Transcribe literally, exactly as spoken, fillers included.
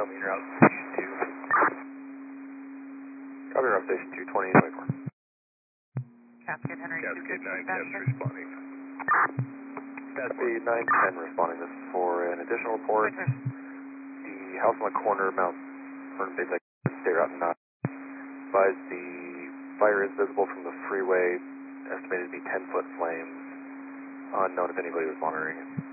tell me you're out station two. Copy, you're out station two, twenty twenty-four. Cascade Henry Cascade two nine fifty, ten responding. Cascade nine ten responding. This is for an additional report. Roger. The house on the corner, Mount Vernon Bay, State Route nine. Advise the fire is visible from the freeway. Estimated to be ten foot flames. Unknown if anybody was monitoring it.